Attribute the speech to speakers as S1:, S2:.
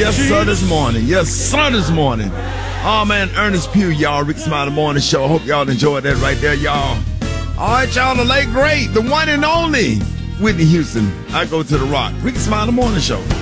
S1: Yes, sir, this morning. Yes, sir, this morning. Oh, man, Ernest Pugh, y'all. Rick Smiley Morning Show. Hope y'all enjoyed that right there, y'all. All right, y'all, the late great, the one and only Whitney Houston. I go to the rock. Rick Smiley Morning Show.